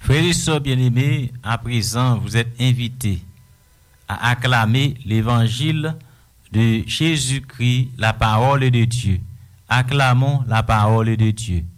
Frères et sœurs bien-aimés, à présent, vous êtes invités à acclamer l'évangile de Jésus-Christ, la parole de Dieu. Acclamons la parole de Dieu.